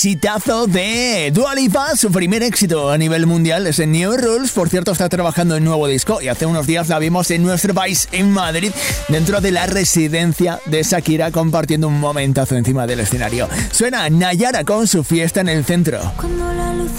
Chitazo de Dua Lipa, su primer éxito a nivel mundial es en New Rules. Por cierto, está trabajando en nuevo disco y hace unos días la vimos en nuestro país, en Madrid, dentro de la residencia de Shakira, compartiendo un momentazo encima del escenario. Suena Nayara con su Fiesta en el Centro. Cuando la luz